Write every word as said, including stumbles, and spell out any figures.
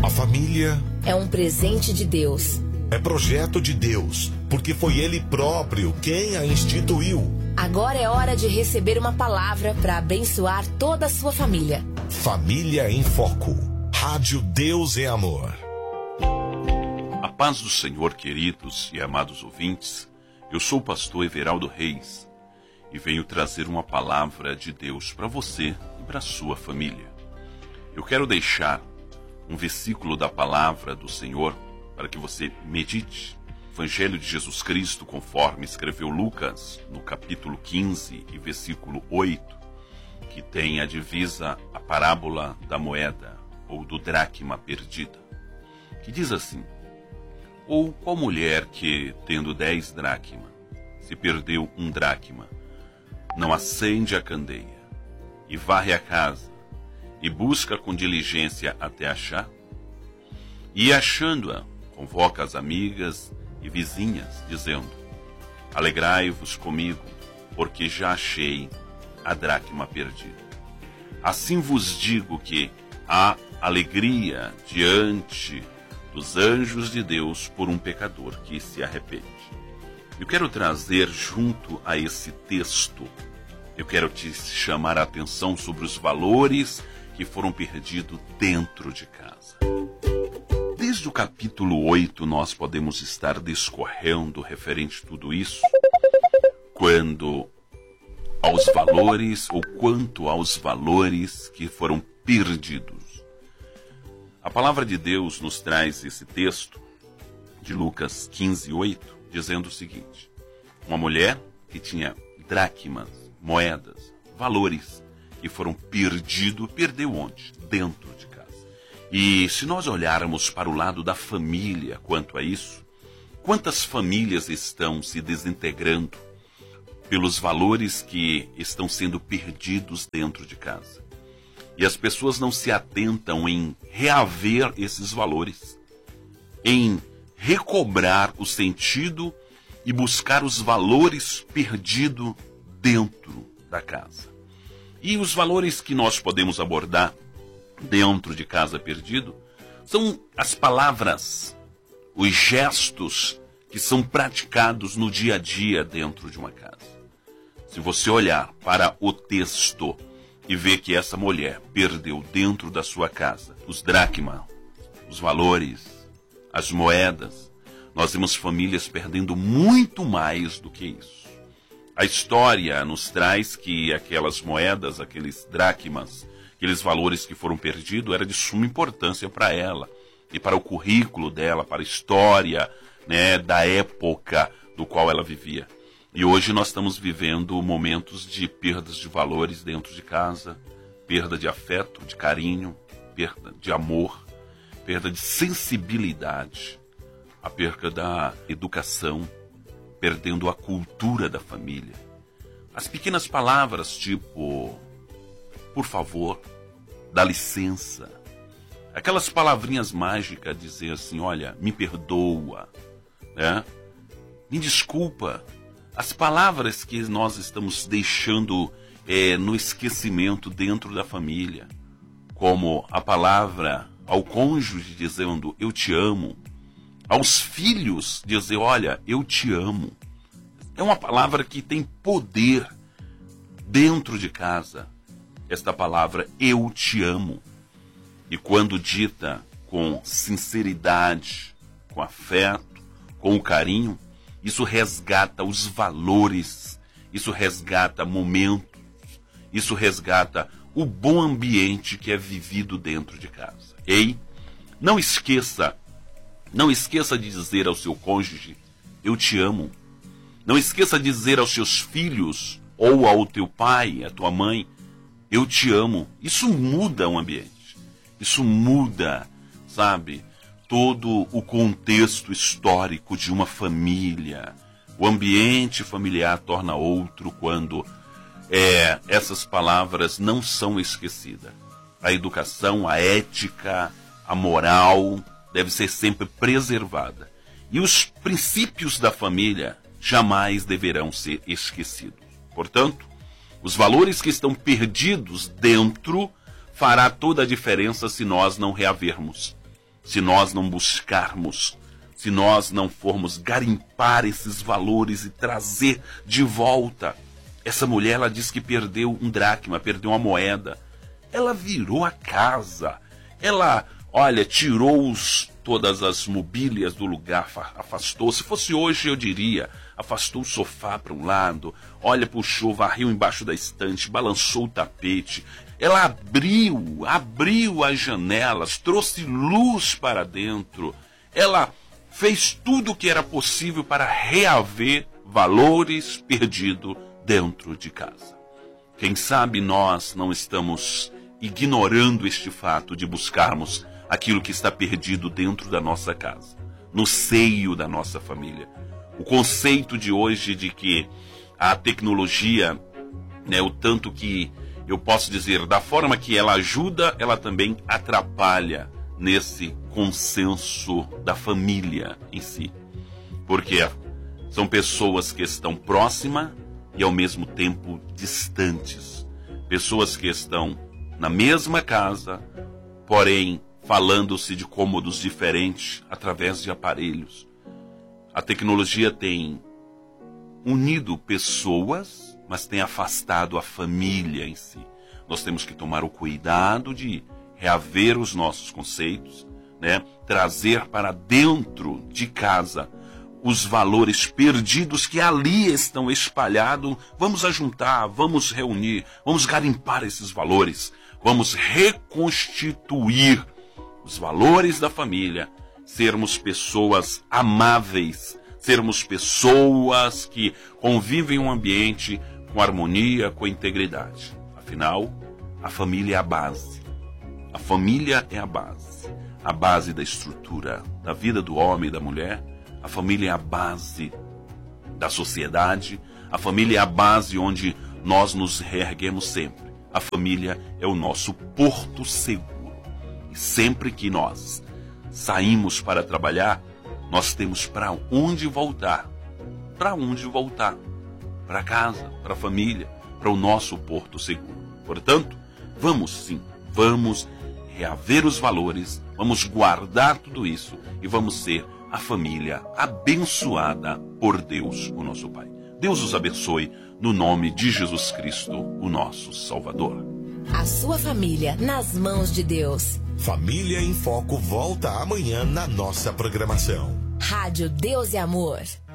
família é um presente de Deus. É projeto de Deus, porque foi Ele próprio quem a instituiu. Agora é hora de receber uma palavra para abençoar toda a sua família. Família em Foco. Rádio Deus é Amor. A paz do Senhor, queridos e amados ouvintes. Eu sou o pastor Everaldo Reis e venho trazer uma palavra de Deus para você e para a sua família. Eu quero deixar um versículo da palavra do Senhor para que você medite. Evangelho de Jesus Cristo, conforme escreveu Lucas, no capítulo quinze e versículo oito, que tem a divisa, a parábola da moeda, ou do dracma perdida, que diz assim: ou qual mulher que, tendo dez dracmas, se perdeu um dracma, não acende a candeia, e varre a casa, e busca com diligência até achar? E achando-a, convoca as amigas e vizinhas, dizendo: alegrai-vos comigo, porque já achei a dracma perdida. Assim vos digo que há alegria diante dos anjos de Deus por um pecador que se arrepende. Eu quero trazer junto a esse texto, eu quero te chamar a atenção sobre os valores que foram perdidos dentro de casa. Desde o capítulo oito nós podemos estar discorrendo referente a tudo isso, quando aos valores ou quanto aos valores que foram perdidos. A palavra de Deus nos traz esse texto de Lucas quinze, oito, dizendo o seguinte: uma mulher que tinha dracmas, moedas, valores que foram perdidos, perdeu onde? Dentro de casa. E se nós olharmos para o lado da família quanto a isso, quantas famílias estão se desintegrando pelos valores que estão sendo perdidos dentro de casa? E as pessoas não se atentam em reaver esses valores, em recobrar o sentido e buscar os valores perdidos dentro da casa. E os valores que nós podemos abordar dentro de casa perdido são as palavras, os gestos que são praticados no dia a dia dentro de uma casa. Se você olhar para o texto e ver que essa mulher perdeu dentro da sua casa os dracmas, os valores, as moedas, nós vemos famílias perdendo muito mais do que isso. A história nos traz que aquelas moedas, aqueles dracmas, aqueles valores que foram perdidos, era de suma importância para ela e para o currículo dela, para a história, né, da época do qual ela vivia. E hoje nós estamos vivendo momentos de perdas de valores dentro de casa, perda de afeto, de carinho, perda de amor, perda de sensibilidade, a perda da educação, perdendo a cultura da família. As pequenas palavras tipo por favor, dá licença, aquelas palavrinhas mágicas, dizer assim, olha, me perdoa, né? Me desculpa. As palavras que nós estamos deixando é, no esquecimento dentro da família, como a palavra ao cônjuge dizendo eu te amo, aos filhos dizer olha, eu te amo. É uma palavra que tem poder dentro de casa, esta palavra eu te amo. E quando dita com sinceridade, com afeto, com o carinho, isso resgata os valores, isso resgata momentos, isso resgata o bom ambiente que é vivido dentro de casa. Ei, não esqueça, não esqueça de dizer ao seu cônjuge, eu te amo. Não esqueça de dizer aos seus filhos, ou ao teu pai, à tua mãe, eu te amo. Isso muda o ambiente, isso muda, sabe, todo o contexto histórico de uma família. O ambiente familiar torna outro quando é, essas palavras não são esquecidas. A educação, a ética, a moral deve ser sempre preservada. E os princípios da família jamais deverão ser esquecidos. Portanto, os valores que estão perdidos dentro fará toda a diferença se nós não reavermos. se nós não buscarmos, se nós não formos garimpar esses valores e trazer de volta. Essa mulher, ela diz que perdeu um dracma, perdeu uma moeda. Ela virou a casa. Ela, olha, tirou os, todas as mobílias do lugar, afastou. Se fosse hoje, eu diria, afastou o sofá para um lado, olha, puxou, varreu embaixo da estante, balançou o tapete. Ela abriu, abriu as janelas, trouxe luz para dentro. Ela fez tudo o que era possível para reaver valores perdidos dentro de casa. Quem sabe nós não estamos ignorando este fato de buscarmos aquilo que está perdido dentro da nossa casa, no seio da nossa família. O conceito de hoje de que a tecnologia, né, o tanto que eu posso dizer, da forma que ela ajuda, ela também atrapalha nesse consenso da família em si. Porque são pessoas que estão próximas e ao mesmo tempo distantes. Pessoas que estão na mesma casa, porém falando-se de cômodos diferentes através de aparelhos. A tecnologia tem unido pessoas, mas tem afastado a família em si. Nós temos que tomar o cuidado de reaver os nossos conceitos, né? Trazer para dentro de casa os valores perdidos que ali estão espalhados. Vamos ajuntar, vamos reunir, vamos garimpar esses valores, vamos reconstituir os valores da família, sermos pessoas amáveis, sermos pessoas que convivem em um ambiente com harmonia, com integridade. Afinal, a família é a base. A família é a base. A base da estrutura da vida do homem e da mulher. A família é a base da sociedade. A família é a base onde nós nos reerguemos sempre. A família é o nosso porto seguro. E sempre que nós saímos para trabalhar, nós temos para onde voltar. Para onde voltar? Para casa, para a família, para o nosso porto seguro. Portanto, vamos sim, vamos reaver os valores, vamos guardar tudo isso e vamos ser a família abençoada por Deus, o nosso Pai. Deus os abençoe no nome de Jesus Cristo, o nosso Salvador. A sua família nas mãos de Deus. Família em Foco volta amanhã na nossa programação. Rádio Deus e Amor.